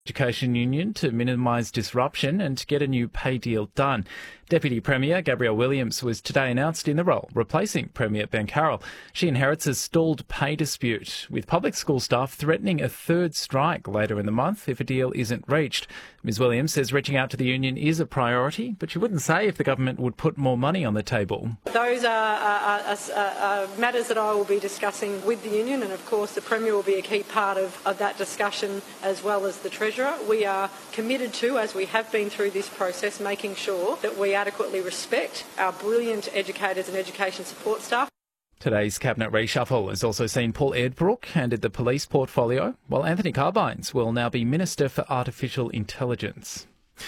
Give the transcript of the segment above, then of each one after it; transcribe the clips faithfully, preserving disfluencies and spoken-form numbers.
Education Union to minimise disruption and get a new pay deal done. Deputy Premier Gabrielle Williams was today announced in the role, replacing Premier Ben Carroll. She inherits a stalled pay dispute, with public school staff threatening a third strike later in the month if a deal isn't reached. Ms Williams says reaching out to the union is a priority, but she wouldn't say if the government would put more money on the table. Those are, are, are, are matters that I will be discussing with the union, and of course the Premier will be a key part of, of that discussion, as well as the Treasurer. We are committed to, as we have been through this process, making sure that we adequately respect our brilliant educators and education support staff. Today's cabinet reshuffle has also seen Paul Edbrook handed the police portfolio, while Anthony Carbines will now be Minister for Artificial Intelligence.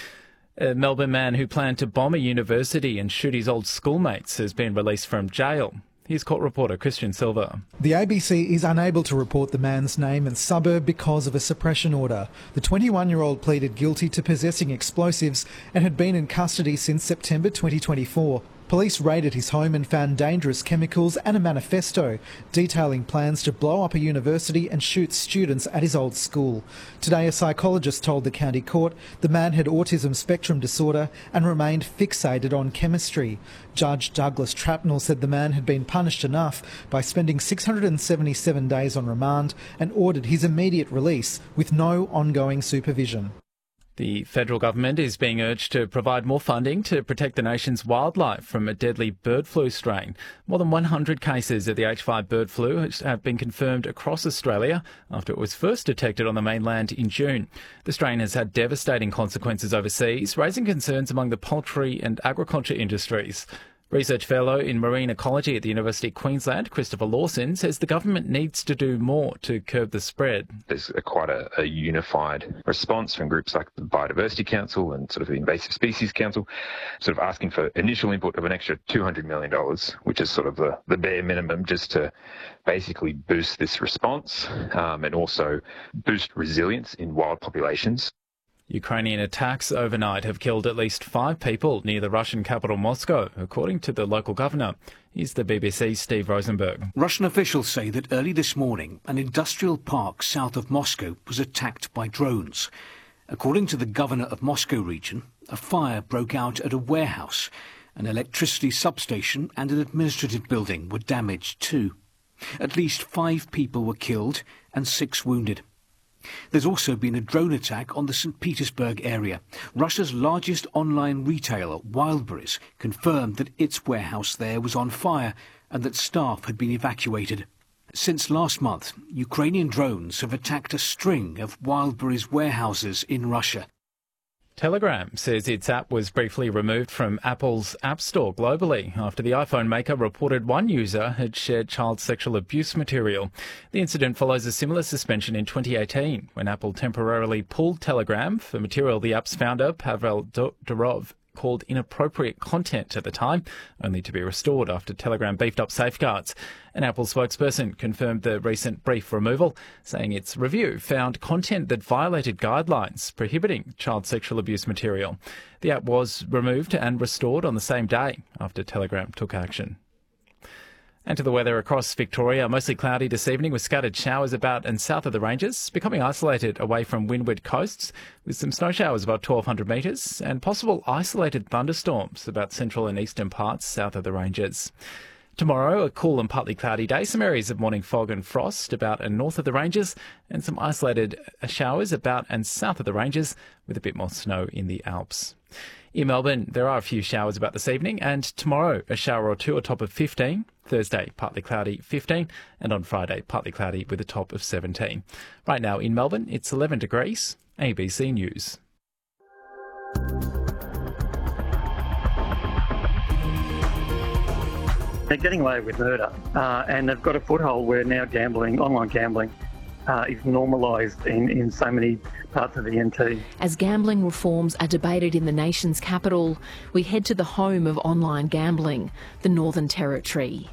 A Melbourne man who planned to bomb a university and shoot his old schoolmates has been released from jail. Here's court reporter Christian Silva. The A B C is unable to report the man's name and suburb because of a suppression order. The twenty-one-year-old pleaded guilty to possessing explosives and had been in custody since September twenty twenty-four. Police raided his home and found dangerous chemicals and a manifesto detailing plans to blow up a university and shoot students at his old school. Today, a psychologist told the county court the man had autism spectrum disorder and remained fixated on chemistry. Judge Douglas Trapnell said the man had been punished enough by spending six hundred seventy-seven days on remand and ordered his immediate release with no ongoing supervision. The federal government is being urged to provide more funding to protect the nation's wildlife from a deadly bird flu strain. More than one hundred cases of the H five bird flu have been confirmed across Australia after it was first detected on the mainland in June. The strain has had devastating consequences overseas, raising concerns among the poultry and agriculture industries. Research Fellow in Marine Ecology at the University of Queensland, Christopher Lawson, says the government needs to do more to curb the spread. There's a, quite a, a unified response from groups like the Biodiversity Council and sort of the Invasive Species Council, sort of asking for initial input of an extra two hundred million dollars, which is sort of the, the bare minimum just to basically boost this response um, and also boost resilience in wild populations. Ukrainian attacks overnight have killed at least five people near the Russian capital Moscow, according to the local governor. Here's the B B C's Steve Rosenberg. Russian officials say that early this morning, an industrial park south of Moscow was attacked by drones. According to the governor of Moscow region, a fire broke out at a warehouse. An electricity substation and an administrative building were damaged too. At least five people were killed and six wounded. There's also been a drone attack on the Saint Petersburg area. Russia's largest online retailer, Wildberries, confirmed that its warehouse there was on fire and that staff had been evacuated. Since last month, Ukrainian drones have attacked a string of Wildberries warehouses in Russia. Telegram says its app was briefly removed from Apple's App Store globally after the iPhone maker reported one user had shared child sexual abuse material. The incident follows a similar suspension in twenty eighteen when Apple temporarily pulled Telegram for material the app's founder, Pavel Durov, called inappropriate content at the time, only to be restored after Telegram beefed up safeguards. An Apple spokesperson confirmed the recent brief removal, saying its review found content that violated guidelines prohibiting child sexual abuse material. The app was removed and restored on the same day after Telegram took action. And to the weather across Victoria, mostly cloudy this evening with scattered showers about and south of the ranges, becoming isolated away from windward coasts with some snow showers above twelve hundred metres and possible isolated thunderstorms about central and eastern parts south of the ranges. Tomorrow, a cool and partly cloudy day, some areas of morning fog and frost about and north of the ranges and some isolated showers about and south of the ranges with a bit more snow in the Alps. In Melbourne, there are a few showers about this evening, and tomorrow a shower or two, a top of fifteen. Thursday, partly cloudy, fifteen, and on Friday, partly cloudy with a top of seventeen. Right now in Melbourne, it's eleven degrees. A B C News. They're getting away with murder, uh, and they've got a foothold where now gambling, online gambling, Uh, is normalised in, in so many parts of the N T. As gambling reforms are debated in the nation's capital, we head to the home of online gambling, the Northern Territory.